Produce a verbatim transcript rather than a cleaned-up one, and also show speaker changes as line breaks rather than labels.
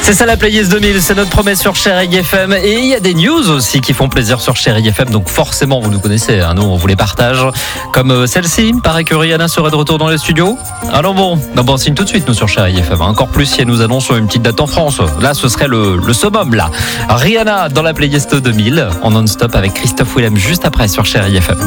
C'est ça la playlist deux mille, c'est notre promesse sur Chérie F M. Et il y a des news aussi qui font plaisir sur Chérie F M. Donc forcément, vous nous connaissez, hein, nous on vous les partage. Comme celle-ci, il paraît que Rihanna serait de retour dans les studios. Alors bon, non, bon, on signe tout de suite nous sur Chérie F M. Encore plus si elle nous annonce une petite date en France. Là, ce serait le, le summum là. Rihanna dans la playlist deux mille, en non-stop avec Christophe Willem juste après sur Chérie F M.